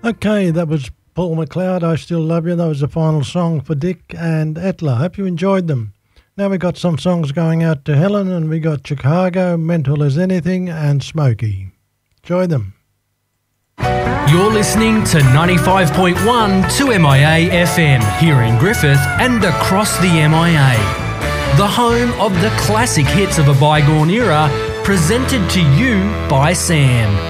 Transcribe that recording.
Okay, that was Paul McLeod, I Still Love You. That was the final song for Dick and Etla. Hope you enjoyed them. Now we got some songs going out to Helen, and we got Chicago, Mental as Anything, and Smokey. Enjoy them. You're listening to 95.1 2MIA FM here in Griffith and across the MIA. The home of the classic hits of a bygone era, presented to you by Sam.